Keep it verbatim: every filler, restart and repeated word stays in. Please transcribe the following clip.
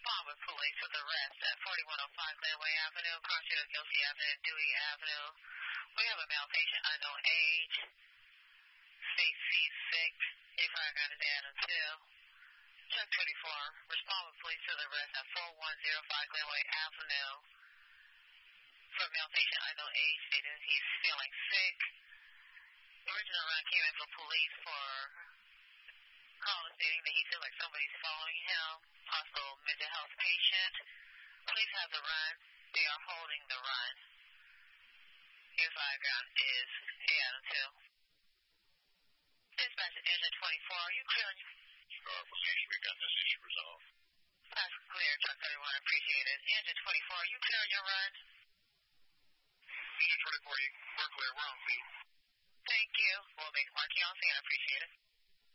respond with police for the rest at forty-one oh five Glenway Avenue, Crossing Gilsey Avenue, and Dewey Avenue. We have a male patient unknown age, state sick, eighty-five got his Adam two. Check twenty-four, respond with police for the rest at forty-one oh five Glenway Avenue. For male patient unknown age, stating he's feeling sick. The original run came in for police for call stating that he feels like somebody's following him, possible mental health patient. Police have the run. They are holding the run. His background is Adam two. Dispatch to engine twenty-four, are you clearing? Sure, Police, we got this issue resolved. That's clear, truck thirty-one, appreciate it. Engine twenty-four, are you clearing your run? Engine twenty-four, we're clear, we're on scene. Thank you. We'll make marking on scene, I appreciate it.